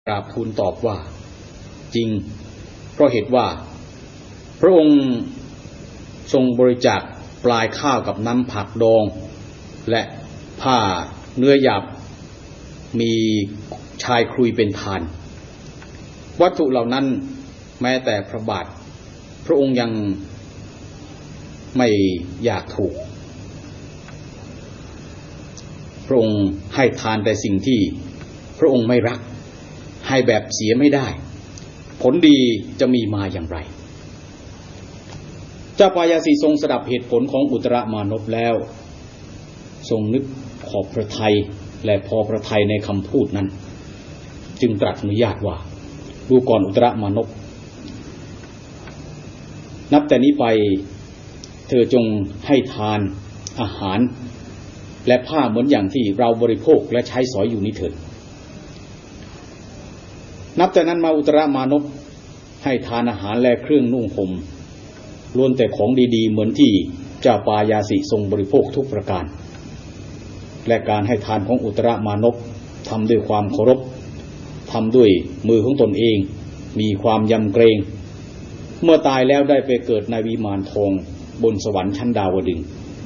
กราบทูลตอบว่าจริงเพราะเหตุว่าพระองค์ทรงบริจาคปลายข้าวกับน้ำผักดองและผ้าเนื้อหยาบมีชายครุยเป็นทานวัตถุเหล่านั้นแม้แต่พระบาทพระองค์ยังไม่อยากถูกพระองค์ให้ทานแต่สิ่งที่พระองค์ไม่รักให้แบบเสียไม่ได้ผลดีจะมีมาอย่างไรเจ้าปายาสีทรงสดับเหตุผลของอุตรมานพแล้วทรงนึกขอบพระทัยและพอพระทัยในคำพูดนั้นจึงตรัสอนุญาตว่าดูก่อนอุตรมานพนับแต่นี้ไปเธอจงให้ทานอาหารและผ้าเหมือนอย่างที่เราบริโภคและใช้สอยอยู่นี้เถิดนับแต่นั้นมาอุตรมานพให้ทานอาหารและเครื่องนุ่งห่มล้วนแต่ของดีๆเหมือนที่เจ้าปายาสิทรงบริโภคทุกประการและการให้ทานของอุตรมานพทำด้วยความเคารพทำด้วยมือของตนเองมีความยำเกรงเมื่อตายแล้วได้ไปเกิดในวิมานทองบนสวรรค์ชั้นดาวดึงส์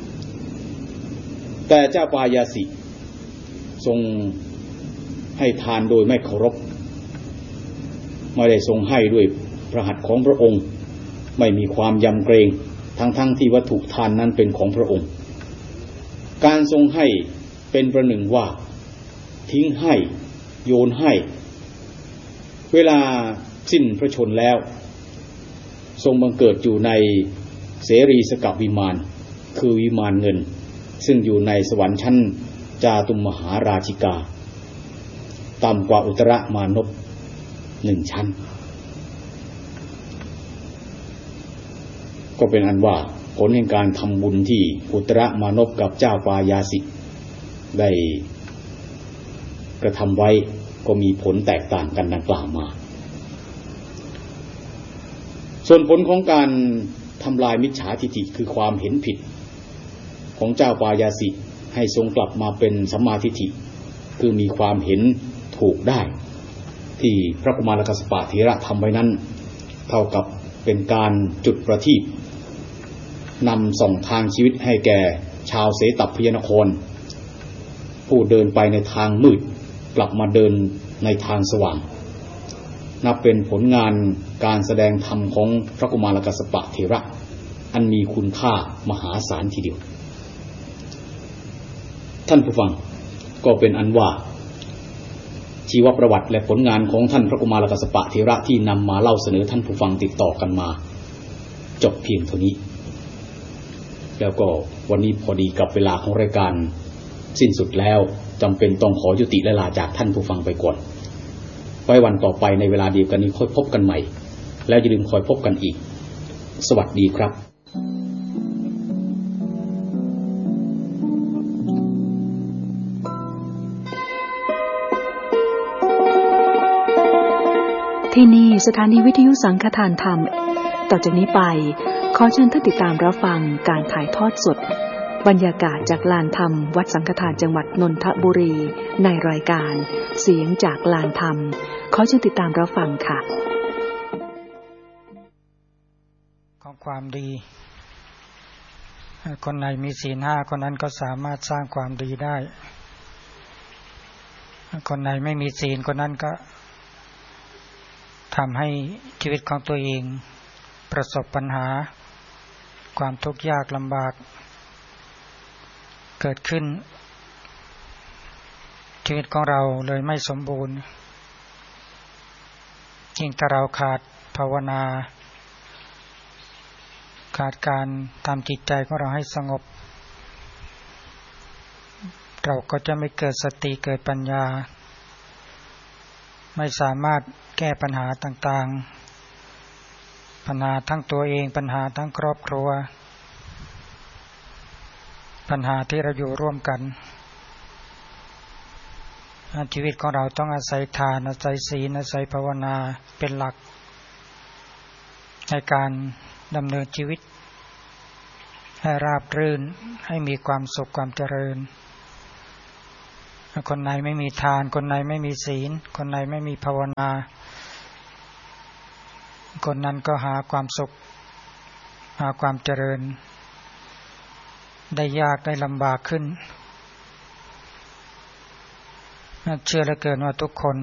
แต่เจ้าปายาสิทรงให้ทานโดยไม่เคารพไม่ได้ทรงให้ด้วยพระหัตถ์ของพระองค์ไม่มีความยำเกรงทั้งที่วัตถุทานนั้นเป็นของพระองค์การทรงให้เป็นประหนึ่งว่าทิ้งให้โยนให้เวลาสิ้นพระชนม์แล้วทรงบังเกิดอยู่ในเสรีสกวิมานคือวิมานเงินซึ่งอยู่ในสวรรค์ชั้นจาตุมหาราชิกาต่ำกว่าอุตรมานพ1 ชั้นก็เป็นอันว่าผลแห่งการทำบุญที่อุตรมานพกับเจ้าปายาสิได้กระทำไว้ก็มีผลแตกต่างกันดังกล่าวมาส่วนผลของการทำลายมิจฉาทิฏฐิคือความเห็นผิดของเจ้าปายาสิให้ทรงกลับมาเป็นสัมมาทิฏฐิคือมีความเห็นถูกได้ที่พระกุมารกัสสปะเถระทำไว้นั้นเท่ากับเป็นการจุดประทีปนำส่องทางชีวิตให้แก่ชาวเสตัพพยนครผู้เดินไปในทางมืดกลับมาเดินในทางสว่างนับเป็นผลงานการแสดงธรรมของพระกุมารกัสสปะเถระอันมีคุณค่ามหาศาลทีเดียวท่านผู้ฟังก็เป็นอันว่าชีวประวัติและผลงานของท่านพระกุมารกัสสปะเถระที่นำมาเล่าเสนอท่านผู้ฟังติดต่อกันมาจบเพียงเท่านี้แล้วก็วันนี้พอดีกับเวลาของรายการสิ้นสุดแล้วจำเป็นต้องขอยุติและลาจากท่านผู้ฟังไปก่อนไว้วันต่อไปในเวลาเดียวกันนี้ค่อยพบกันใหม่แล้วอย่าลืมคอยพบกันอีกสวัสดีครับที่นี่สถานีวิทยุสังฆทานธรรมต่อจากนี้ไปขอเชิญท่านติดตามรับฟังการถ่ายทอดสดบรรยากาศจากลานธรรมวัดสังฆทานจังหวัดนนทบุรีในรายการเสียงจากลานธรรมขอเชิญติดตามรับฟังค่ะของความดีคนไหนมีศีล 5คนนั้นก็สามารถสร้างความดีได้คนไหนไม่มีศีลคนนั้นก็ทำให้ชีวิตของตัวเองประสบปัญหาความทุกข์ยากลำบากเกิดขึ้นชีวิตของเราเลยไม่สมบูรณ์ยิ่งถ้าเราขาดภาวนาขาดการทำจิตใจของเราให้สงบเราก็จะไม่เกิดสติเกิดปัญญาไม่สามารถแก้ปัญหาต่างๆปัญหาทั้งตัวเองปัญหาทั้งครอบครัวปัญหาที่เราอยู่ร่วมกันชีวิตของเราต้องอาศัยทานอาศัยศีลอาศัยภาวนาเป็นหลักในการดำเนินชีวิตให้ราบรื่นให้มีความสุขความเจริญคนไหนไม่มีทานคนไหนไม่มีศีลคนไหนไม่มีภาวนาคนนั้นก็หาความสุขหาความเจริญได้ยากได้ลำบากขึ้นเชื่อเหลือเกินว่าทุกคน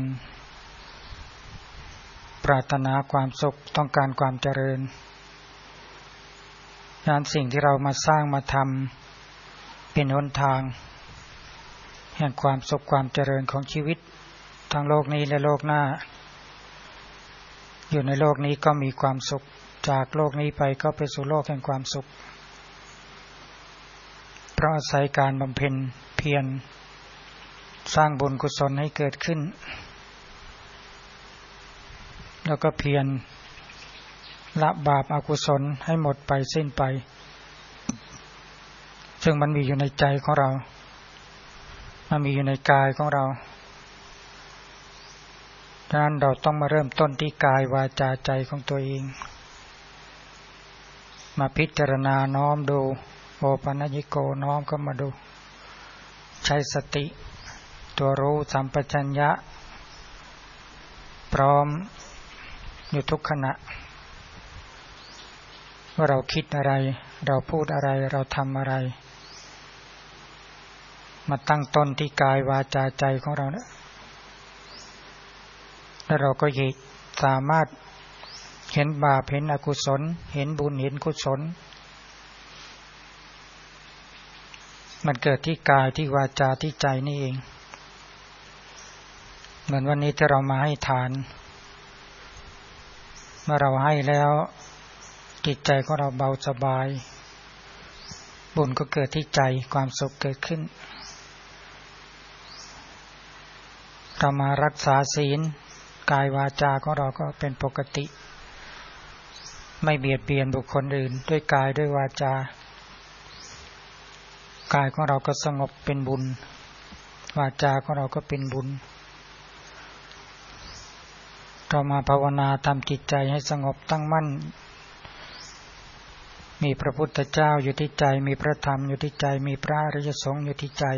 ปรารถนาความสุขต้องการความเจริญดังนั้นสิ่งที่เรามาสร้างมาทำเป็นหนทางแห่งความสุขความเจริญของชีวิตทั้งโลกนี้และโลกหน้าอยู่ในโลกนี้ก็มีความสุขจากโลกนี้ไปก็ไปสู่โลกแห่งความสุขเพราะอาศัยการบำเพ็ญเพียรสร้างบุญกุศลให้เกิดขึ้นแล้วก็เพียรละบาปอกุศลให้หมดไปสิ้นไปซึ่งมันมีอยู่ในใจของเรามันมีอยู่ในกายของเราดังนั้นเราต้องมาเริ่มต้นที่กายวาจาใจของตัวเองมาพิจารณาน้อมดูโอปัญญิโกน้อมเข้ามาดูใช้สติตัวรู้สัมปชัญญะพร้อมอยู่ทุกขณะว่าเราคิดอะไรเราพูดอะไรเราทำอะไรมาตั้งต้นที่กายวาจาใจของเราเนี่ยแล้วเราก็สามารถเห็นบาปเห็นอกุศลเห็นบุญเห็นกุศลมันเกิดที่กายที่วาจาที่ใจนี่เองเหมือนวันนี้ที่เรามาให้ทานเมื่อเราให้แล้วจิตใจของเราเบาสบายบุญก็เกิดที่ใจความสุขเกิดขึ้นเรามารักษาศีลกายวาจาของเราก็เป็นปกติไม่เบียดเบียนบุคคลอื่นด้วยกายด้วยวาจากายของเราก็สงบเป็นบุญวาจาของเราก็เป็นบุญเรามาภาวนาทำจิตใจให้สงบตั้งมั่นมีพระพุทธเจ้าอยู่ที่ใจมีพระธรรมอยู่ที่ใจมีพระอริยสงฆ์อยู่ที่ใจ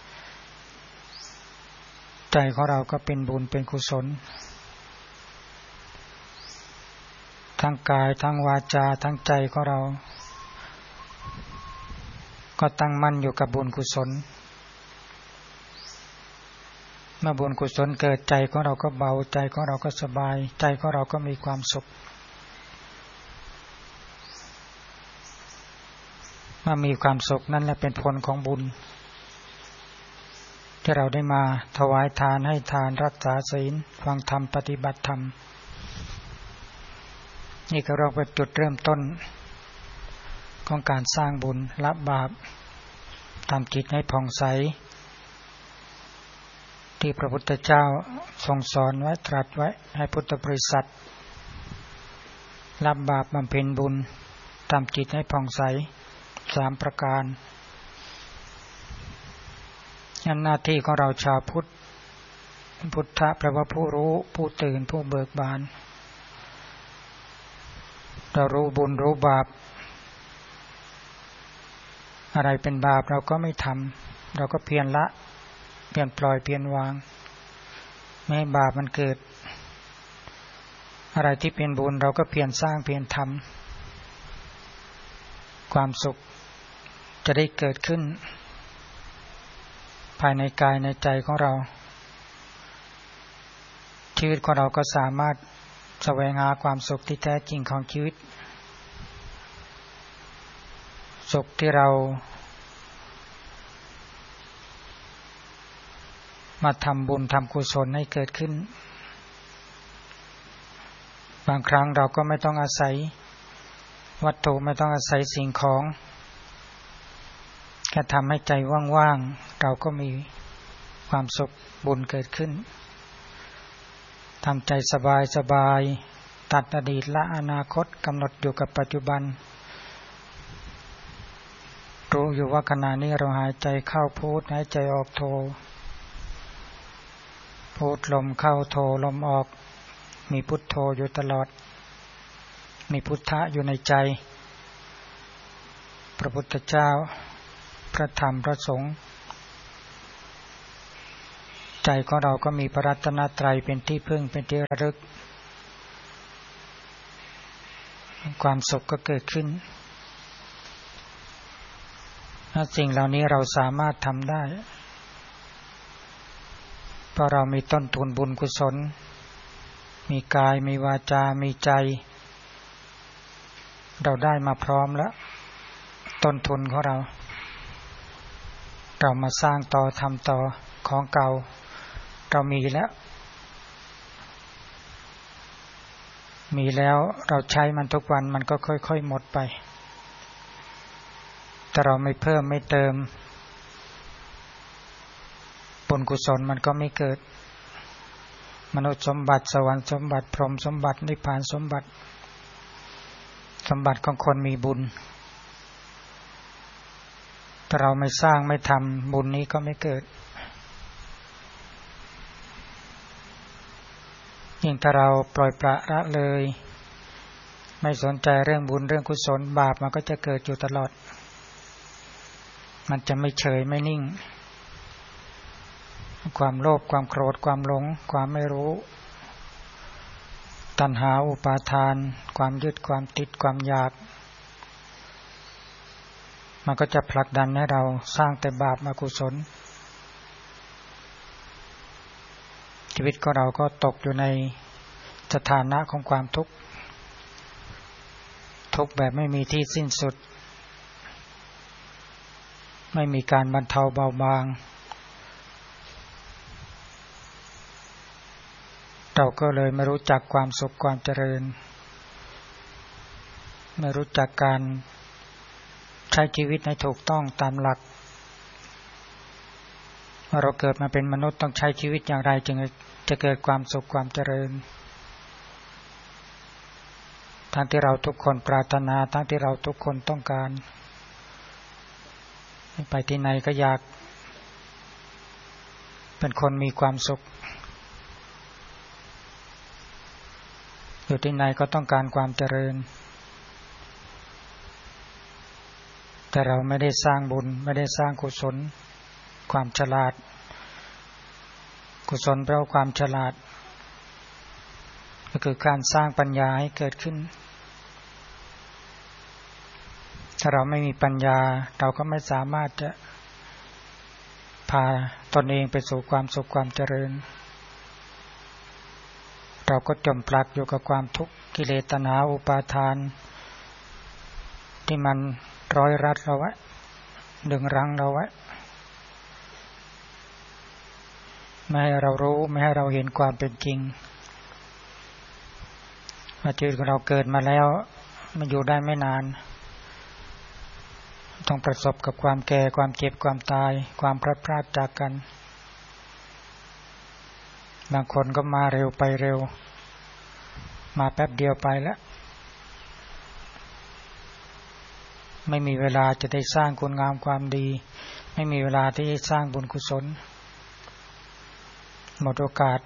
ใจของเราก็เป็นบุญเป็นกุศลทั้งกายทั้งวาจาทั้งใจของเราก็ตั้งมั่นอยู่กับบุญกุศลเมื่อบุญกุศลเกิดใจของเราก็เบาใจของเราก็สบายใจของเราก็มีความสุขเมื่อมีความสุขนั่นแหละเป็นผลของบุญที่เราได้มาถวายทานให้ทานรักษาศีลฟังธรรมปฏิบัติธรรมนี่ก็เราเป็นจุดเริ่มต้นของการสร้างบุญละบาปทำจิตให้ผ่องใสที่พระพุทธเจ้าทรงสอนไว้ตรัสไว้ให้พุทธบริษัทละบาปบำเพ็ญบุญทำจิตให้ผ่องใส3ประการนั่นหน้าที่ของเราชาวพุทธพุทธะแปลว่าผู้รู้ผู้ตื่นผู้เบิกบานเรารู้บุญรู้บาปอะไรเป็นบาปเราก็ไม่ทำเราก็เพียรละเพียรปล่อยเพียรวางไม่ให้บาปมันเกิดอะไรที่เป็นบุญเราก็เพียรสร้างเพียรทำความสุขจะได้เกิดขึ้นภายในกายในใจของเราชีวิตของเราก็สามารถแสวงหาความสุขที่แท้จริงของชีวิตสุขที่เรามาทำบุญทำกุศลให้เกิดขึ้นบางครั้งเราก็ไม่ต้องอาศัยวัตถุไม่ต้องอาศัยสิ่งของแค่ทำให้ใจว่างๆเราก็มีความสุขบุญเกิดขึ้นทำใจสบายๆตัดอดีตและอนาคตกำหนดอยู่กับปัจจุบันรู้อยู่ว่าขณะนี้เราหายใจเข้าพุทหายใจออกโทพุทลมเข้าโทลมออกมีพุทโธอยู่ตลอดมีพุทธะอยู่ในใจพระพุทธเจ้าพระธรรมพระสงฆ์ใจของเราก็มีพระรัตนตรัยเป็นที่พึ่งเป็นที่ระลึกความสุขก็เกิดขึ้นสิ่งเหล่านี้เราสามารถทำได้เพราะเรามีต้นทุนบุญกุศลมีกายมีวาจามีใจเราได้มาพร้อมแล้วต้นทุนของเรามาสร้างต่อทำต่อของเก่าเรามีแล้วเราใช้มันทุกวันมันก็ค่อยๆหมดไปแต่เราไม่เพิ่มไม่เติมบุญกุศลมันก็ไม่เกิดมนุษย์สมบัติสวรรค์สมบัติพรหมสมบัตินิพพานสมบัติของคนมีบุญแต่เราไม่สร้างไม่ทำบุญนี้ก็ไม่เกิดยิ่งถ้าเราปล่อยปละละเลยไม่สนใจเรื่องบุญเรื่องกุศลบาปมันก็จะเกิดอยู่ตลอดมันจะไม่เฉยไม่นิ่งความโลภความโกรธความหลงความไม่รู้ตัณหาอุปาทานความยึดความติดความอยากมันก็จะผลักดันให้เราสร้างแต่บาปอกุศลชีวิตของเราก็ตกอยู่ในสถานะของความทุกข์แบบไม่มีที่สิ้นสุดไม่มีการบรรเทาเบาบางเราก็เลยไม่รู้จักความสุขความเจริญไม่รู้จักการใช้ชีวิตให้ถูกต้องตามหลักว่าเราเกิดมาเป็นมนุษย์ต้องใช้ชีวิตอย่างไรจึงจะเกิดความสุขความเจริญทั้งที่เราทุกคนปรารถนาทั้งที่เราทุกคนต้องการไปที่ไหนก็อยากเป็นคนมีความสุขอยู่ที่ไหนก็ต้องการความเจริญแต่เราไม่ได้สร้างบุญไม่ได้สร้างกุศลความฉลาดกุศลแปลว่าความฉลาดก็คือการสร้างปัญญาให้เกิดขึ้นถ้าเราไม่มีปัญญาเราก็ไม่สามารถจะพาตนเองไปสู่ความสุขความเจริญเราก็จมปลักอยู่กับความทุกข์กิเลสตัณหาอุปาทานที่มันร้อยรัดเราไว้ดึงรั้งเราไว้ไม่ให้เรารู้ไม่ให้เราเห็นความเป็นจริงว่าชีวิตของเราเกิดมาแล้วมันอยู่ได้ไม่นานต้องประสบกับความแก่ความเจ็บความตายความพลัดพรากจากกันบางคนก็มาเร็วไปเร็วมาแป๊บเดียวไปแล้วไม่มีเวลาจะได้สร้างคุณงามความดีไม่มีเวลาที่จะสร้างบุญกุศลหมดโอกาส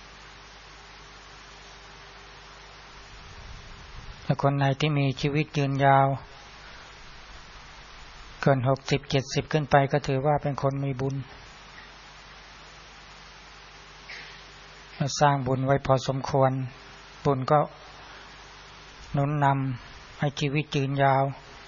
แต่คนไหนที่มีชีวิตยืนยาวเกิน60-70ขึ้นไปก็ถือว่าเป็นคนมีบุญสร้างบุญไว้พอสมควรบุญก็หนุนนำให้ชีวิตยืนยาว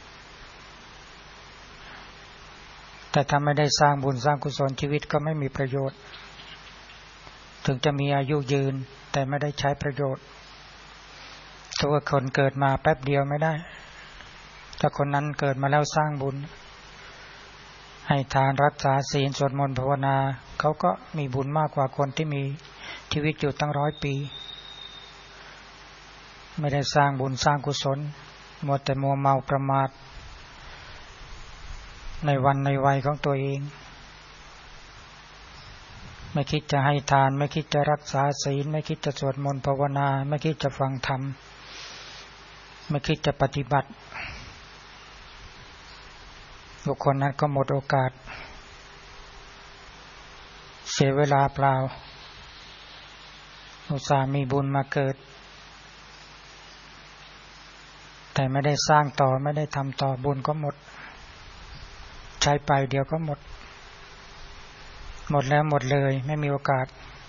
แต่ถ้าไม่ได้สร้างบุญสร้างกุศลชีวิตก็ไม่มีประโยชน์ถึงจะมีอายุยืนแต่ไม่ได้ใช้ประโยชน์ตัวคนเกิดมาแป๊บเดียวไม่ได้ถ้าคนนั้นเกิดมาแล้วสร้างบุญให้ทานรักษาศีลสวดมนต์ภาวนาเขาก็มีบุญมากกว่าคนที่มีชีวิตอยู่ตั้ง100 ปีไม่ได้สร้างบุญสร้างกุศลมัวแต่มัวเมาประมาทในวันในวัยของตัวเองไม่คิดจะให้ทานไม่คิดจะรักษาศีลไม่คิดจะสวดมนต์ภาวนาไม่คิดจะฟังธรรมไม่คิดจะปฏิบัติบุคคลนั้นก็หมดโอกาสเสียเวลาเปล่าอุตส่าห์มีบุญมาเกิดแต่ไม่ได้สร้างต่อไม่ได้ทำต่อบุญก็หมดใช้ไปเดี๋ยวก็หมดหมดแล้วหมดเลยไม่มีโอกาส